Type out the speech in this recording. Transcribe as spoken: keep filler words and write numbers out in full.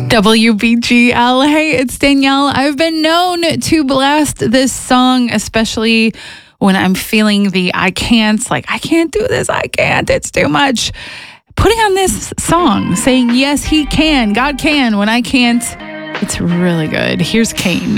W B G L. Hey, it's Danielle. I've been known to blast this song, especially when I'm feeling the I can't, like, I can't do this, I can't, it's too much. Putting on this song, saying, yes, he can, God can, when I can't, it's really good. Here's Kane.